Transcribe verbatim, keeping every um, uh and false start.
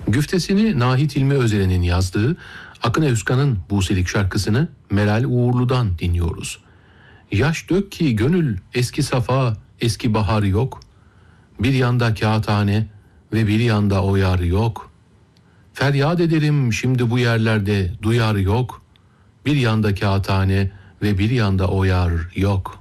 Güftesini Nahit İlmi Özelen'in yazdığı Akın Özkan'ın Buselik şarkısını Meral Uğurlu'dan dinliyoruz. Yaş dök ki gönül eski safa, eski bahar yok. Bir yanda kağıthane ve bir yanda o yar yok. Feryat ederim şimdi bu yerlerde duyar yok. Bir yanda kağıthane ve bir yanda o yar yok.